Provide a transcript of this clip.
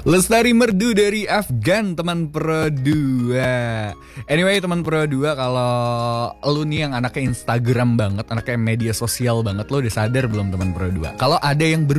Lestari Merdu dari Afgan, teman Pro 2. Anyway, teman Pro 2, kalau lu nih yang anaknya Instagram banget, anaknya media sosial banget, lu udah sadar belum teman Pro 2? Kalau ada yang